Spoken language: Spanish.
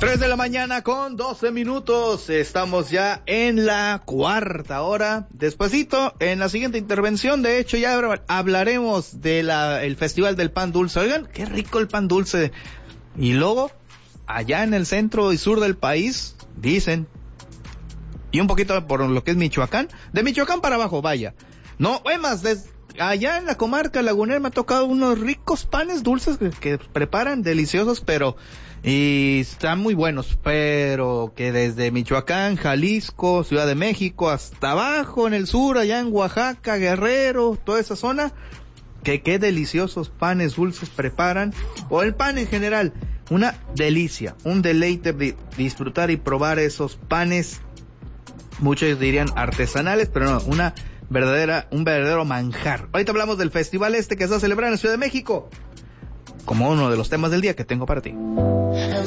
3 de la mañana con 12 minutos. Estamos ya en la cuarta hora. Despacito, en la siguiente intervención, de hecho, ya hablaremos de el Festival del Pan Dulce. Oigan, qué rico el pan dulce. Y luego, allá en el centro y sur del país, dicen, y un poquito por lo que es Michoacán, de Michoacán para abajo, vaya. No, más, allá en la comarca lagunera me ha tocado unos ricos panes dulces que preparan, deliciosos, pero... y están muy buenos, pero que desde Michoacán, Jalisco, Ciudad de México, hasta abajo en el sur, allá en Oaxaca, Guerrero, toda esa zona, que qué deliciosos panes dulces preparan, o el pan en general, una delicia, un deleite disfrutar y probar esos panes, muchos dirían artesanales, pero no, un verdadero manjar. Ahorita hablamos del festival que se va a celebrar en la Ciudad de México, como uno de los temas del día que tengo para ti.